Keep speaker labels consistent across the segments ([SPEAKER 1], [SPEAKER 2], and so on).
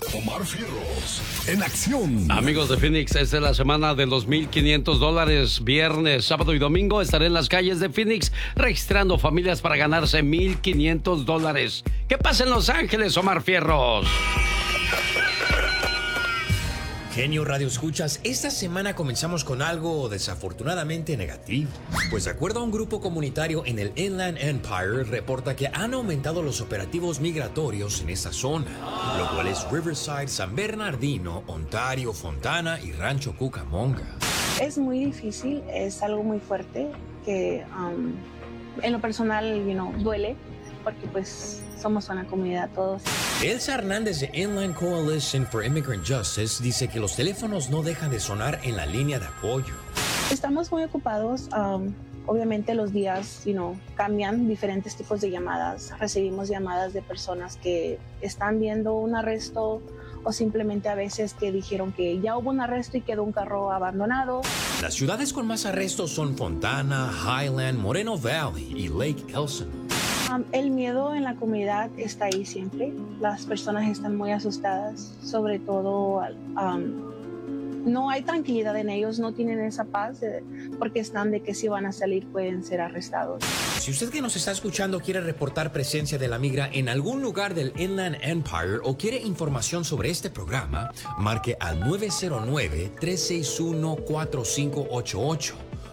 [SPEAKER 1] Omar Fierros, en acción.
[SPEAKER 2] Amigos de Phoenix, esta es la semana de los $1,500. Viernes, sábado y domingo estaré en las calles de Phoenix registrando familias para ganarse $1,500. ¿Qué pasa en Los Ángeles, Omar Fierros?
[SPEAKER 3] Genio Radio Escuchas, esta semana comenzamos con algo desafortunadamente negativo. Pues de acuerdo a un grupo comunitario en el Inland Empire, reporta que han aumentado los operativos migratorios en esta zona, lo cual es Riverside, San Bernardino, Ontario, Fontana y Rancho Cucamonga.
[SPEAKER 4] Es muy difícil, es algo muy fuerte que en lo personal, duele, porque pues somos una comunidad todos.
[SPEAKER 3] Elsa Hernández de Inland Coalition for Immigrant Justice dice que los teléfonos no dejan de sonar en la línea de apoyo.
[SPEAKER 4] Estamos muy ocupados, obviamente los días cambian, diferentes tipos de llamadas. Recibimos llamadas de personas que están viendo un arresto o simplemente a veces que dijeron que ya hubo un arresto y quedó un carro abandonado.
[SPEAKER 3] Las ciudades con más arrestos son Fontana, Highland, Moreno Valley y Lake Elsinore.
[SPEAKER 4] El miedo en la comunidad está ahí siempre. Las personas están muy asustadas, sobre todo no hay tranquilidad en ellos, no tienen esa paz porque están de que si van a salir pueden ser arrestados.
[SPEAKER 3] Si usted que nos está escuchando quiere reportar presencia de la migra en algún lugar del Inland Empire o quiere información sobre este programa, marque al 909-361-4588.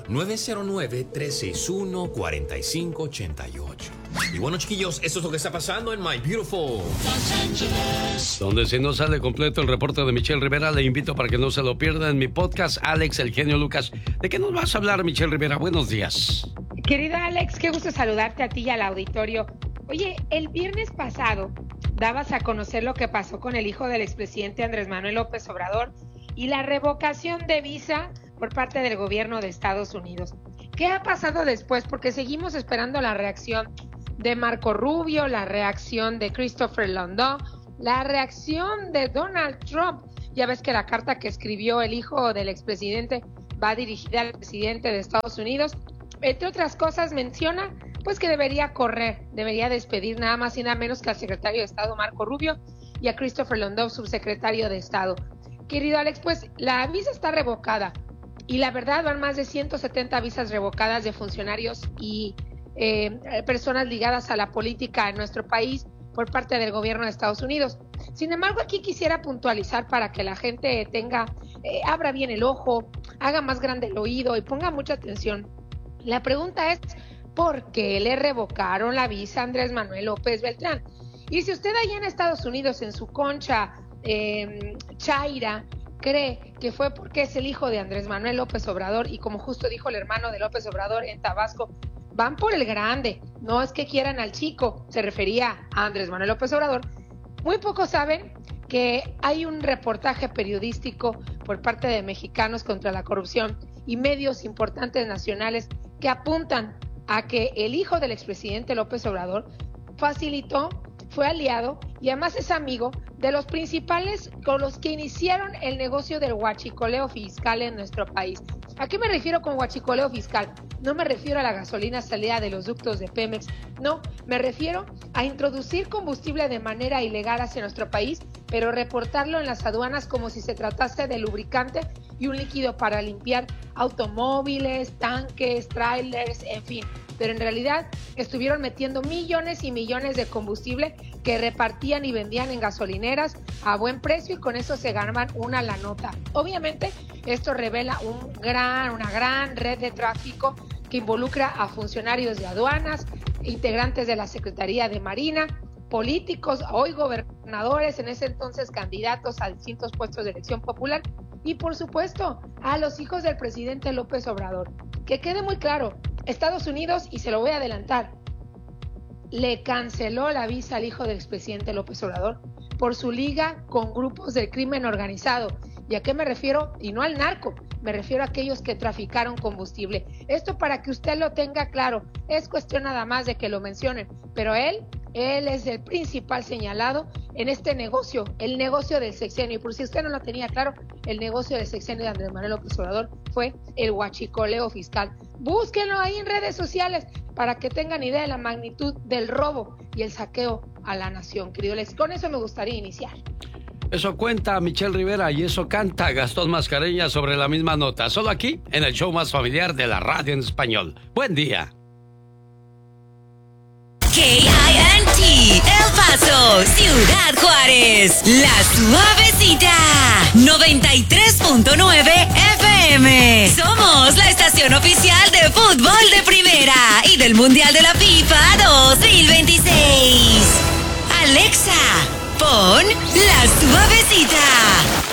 [SPEAKER 3] 909-361-4588. Y bueno, chiquillos, esto es lo que está pasando en My Beautiful Los
[SPEAKER 2] Ángeles. Donde si no sale completo el reporte de Michelle Rivera, le invito para que no se lo pierda en mi podcast, Alex, el genio Lucas. ¿De qué nos vas a hablar, Michelle Rivera? Buenos días.
[SPEAKER 5] Querida Alex, qué gusto saludarte a ti y al auditorio. Oye, el viernes pasado dabas a conocer lo que pasó con el hijo del expresidente Andrés Manuel López Obrador y la revocación de visa por parte del gobierno de Estados Unidos. ¿Qué ha pasado después? Porque seguimos esperando la reacción de Marco Rubio, la reacción de Christopher Landau, la reacción de Donald Trump. Ya ves que la carta que escribió el hijo del expresidente va dirigida al presidente de Estados Unidos. Entre otras cosas menciona pues que debería correr, debería despedir nada más y nada menos que al secretario de Estado Marco Rubio y a Christopher Landau, subsecretario de Estado. Querido Alex, pues la visa está revocada. Y la verdad van más de 170 visas revocadas de funcionarios y personas ligadas a la política en nuestro país por parte del gobierno de Estados Unidos. Sin embargo, aquí quisiera puntualizar para que la gente abra bien el ojo, haga más grande el oído y ponga mucha atención. La pregunta es, ¿por qué le revocaron la visa a Andrés Manuel López Beltrán? Y si usted allá en Estados Unidos, en su concha chaira, cree que fue porque es el hijo de Andrés Manuel López Obrador y como justo dijo el hermano de López Obrador en Tabasco, van por el grande, no es que quieran al chico, se refería a Andrés Manuel López Obrador. Muy pocos saben que hay un reportaje periodístico por parte de Mexicanos contra la Corrupción y medios importantes nacionales que apuntan a que el hijo del expresidente López Obrador facilitó, fue aliado y además es amigo de los principales con los que iniciaron el negocio del huachicoleo fiscal en nuestro país. ¿A qué me refiero con huachicoleo fiscal? No me refiero a la gasolina salida de los ductos de Pemex, no, me refiero a introducir combustible de manera ilegal hacia nuestro país, pero reportarlo en las aduanas como si se tratase de lubricante y un líquido para limpiar automóviles, tanques, trailers, en fin. Pero en realidad estuvieron metiendo millones y millones de combustible que repartían y vendían en gasolineras a buen precio y con eso se ganaban una la nota. Obviamente esto revela una gran red de tráfico que involucra a funcionarios de aduanas, integrantes de la Secretaría de Marina, políticos, hoy gobernadores, en ese entonces candidatos a distintos puestos de elección popular y por supuesto a los hijos del presidente López Obrador. Que quede muy claro, Estados Unidos, y se lo voy a adelantar, le canceló la visa al hijo del expresidente López Obrador por su liga con grupos del crimen organizado. ¿Y a qué me refiero? Y no al narco, me refiero a aquellos que traficaron combustible. Esto para que usted lo tenga claro, es cuestión nada más de que lo mencionen, pero él es el principal señalado en este negocio, el negocio del sexenio. Y por si usted no lo tenía claro, el negocio del sexenio de Andrés Manuel López Obrador fue el huachicoleo fiscal. Búsquenlo ahí en redes sociales para que tengan idea de la magnitud del robo y el saqueo a la nación, querido Alex. Con eso me gustaría iniciar.
[SPEAKER 2] Eso cuenta Michelle Rivera y eso canta Gastón Mascareñas sobre la misma nota. Solo aquí, en el show más familiar de la radio en español. Buen día.
[SPEAKER 6] KINT, El Paso, Ciudad Juárez, La Suavecita, 93.9 FM. Somos la estación oficial de fútbol de primera y del Mundial de la FIFA 2026. Alexa, pon La Suavecita.